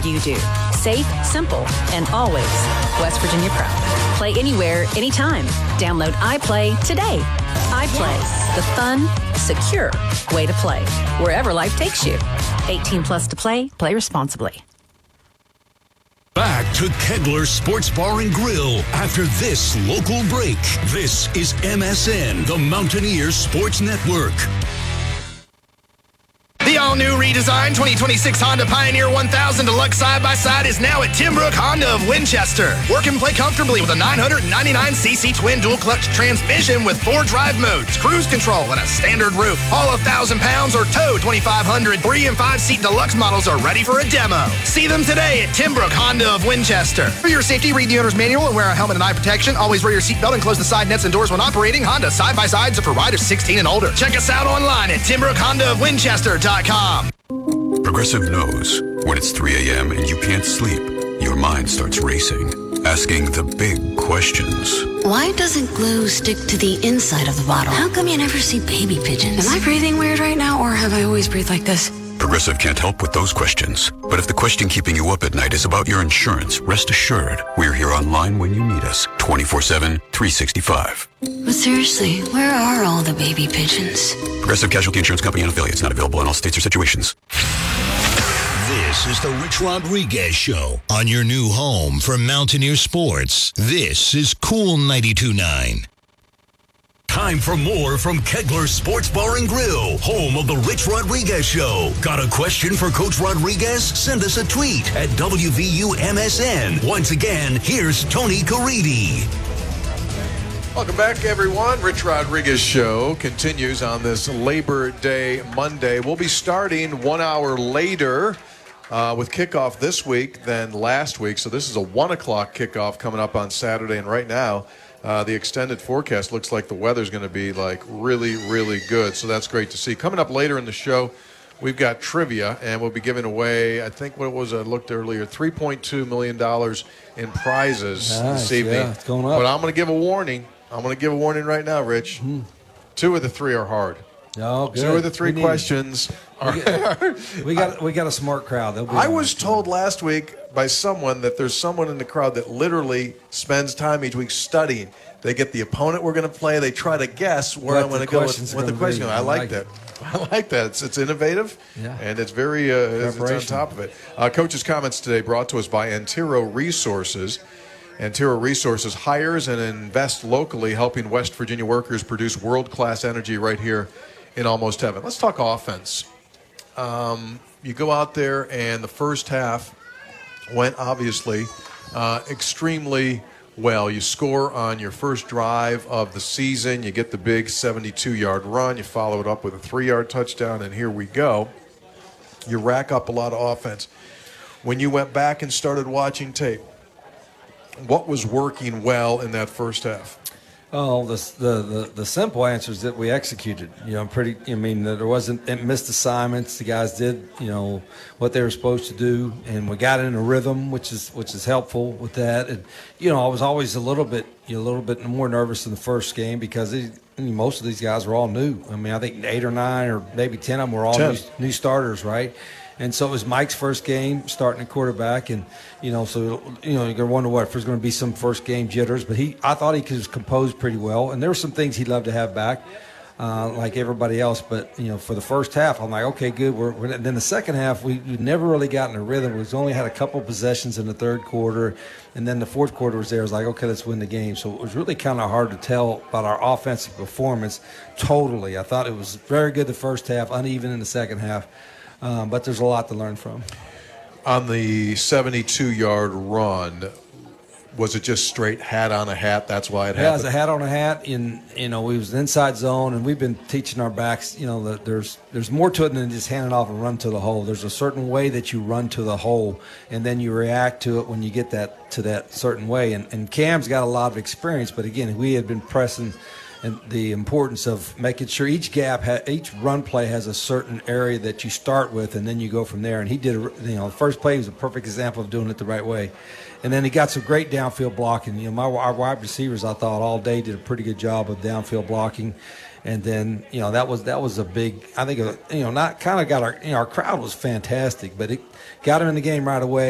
you do. Safe, simple, and always West Virginia proud. Play anywhere, anytime. Download iPlay today. iPlay, the fun, secure way to play. Wherever life takes you. 18 plus to play. Play responsibly. Back to Kegler Sports Bar and Grill after this local break. This is MSN, the Mountaineers Sports Network. The all-new redesigned 2026 Honda Pioneer 1000 Deluxe Side-by-Side is now at Timbrook Honda of Winchester. Work and play comfortably with a 999cc twin dual-clutch transmission with 4 drive modes, cruise control, and a standard roof. All 1,000 pounds or tow 2,500 3- and 5-seat deluxe models are ready for a demo. See them today at Timbrook Honda of Winchester. For your safety, read the owner's manual and wear a helmet and eye protection. Always wear your seatbelt and close the side nets and doors when operating. Honda Side-by-Sides are for riders 16 and older. Check us out online at TimbrookHondaofWinchester.com. Progressive knows when it's 3 a.m. and you can't sleep, your mind starts racing, asking the big questions. Why doesn't glue stick to the inside of the bottle? How come you never see baby pigeons? Am I breathing weird right now, or have I always breathed like this? Progressive can't help with those questions. But if the question keeping you up at night is about your insurance, rest assured, we're here online when you need us, 24/7, 365. But seriously, where are all the baby pigeons? Progressive Casualty Insurance Company and affiliates, not available in all states or situations. This is the Rich Rodriguez Show on your new home for Mountaineer Sports. This is Cool 92.9. Time for more from Kegler Sports Bar and Grill, home of the Rich Rodriguez Show. Got a question for Coach Rodriguez? Send us a tweet at WVUMSN. Once again, here's Tony Caridi. Welcome back, everyone. Rich Rodriguez Show continues on this Labor Day Monday. We'll be starting 1 hour later with kickoff this week than last week. So this is a 1 o'clock kickoff coming up on Saturday. And right now, the extended forecast looks like the weather's going to be like really, really good. So that's great to see. Coming up later in the show, we've got trivia, and we'll be giving away, I think what it was, I looked earlier, $3.2 million in prizes this evening. Yeah, it's going up. But I'm going to give a warning. I'm going to give a warning right now, Rich. Mm-hmm. 2 of the 3 are hard. Oh, good. 2 of the 3 questions are hard. We got a smart crowd. I was told last week by someone that there's someone in the crowd that literally spends time each week studying. They get the opponent we're going to play. They try to guess where I'm going to go with the question. I like that. I like that. It's innovative, and it's very it's on top of it. Coach's comments today brought to us by Antero Resources. Antero Resources hires and invests locally, helping West Virginia workers produce world-class energy right here in Almost Heaven. Let's talk offense. You go out there, and the first half went obviously extremely well. You score on your first drive of the season. You get the big 72-yard run. You follow it up with a 3-yard touchdown, and here we go. You rack up a lot of offense. When you went back and started watching tape, what was working well in that first half? Oh, the simple answer is that we executed. There wasn't missed assignments. The guys did, what they were supposed to do, and we got in a rhythm, which is helpful with that. And I was always a little bit more nervous in the first game because most of these guys were all new. I think 8 or 9 or maybe 10 of them were all new starters, right? And so it was Mike's first game starting at quarterback, and you're going to wonder if there's going to be some first game jitters. But I thought he was composed pretty well, and there were some things he'd love to have back, like everybody else. But for the first half, I'm like, okay, good. And then the second half, we never really got in a rhythm. We only had a couple possessions in the third quarter, and then the fourth quarter was there. I was like, okay, let's win the game. So it was really kind of hard to tell about our offensive performance totally. I thought it was very good the first half, uneven in the second half. But there's a lot to learn from. On the 72-yard run, was it just straight hat on a hat? That's why it happened? Yeah, it was a hat on a hat. We was an inside zone, and we've been teaching our backs, that there's more to it than just hand it off and run to the hole. There's a certain way that you run to the hole, and then you react to it when you get to that certain way. And Cam's got a lot of experience, but, again, we had been pressing – and the importance of making sure each run play has a certain area that you start with, and then you go from there. And he did, the first play was a perfect example of doing it the right way. And then he got some great downfield blocking. Our wide receivers, I thought, all day did a pretty good job of downfield blocking. And then, that was a big, I think, not kind of got our crowd was fantastic, but it got him in the game right away.